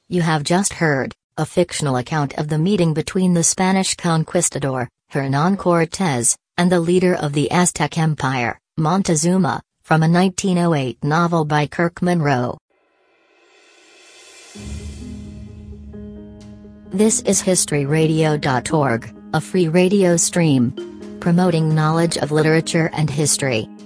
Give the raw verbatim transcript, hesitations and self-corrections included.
You have just heard a fictional account of the meeting between the Spanish conquistador, Hernán Cortés, and the leader of the Aztec Empire, Montezuma, from a nineteen oh eight novel by Kirk Monroe. This is history radio dot org, a free radio stream promoting knowledge of literature and history.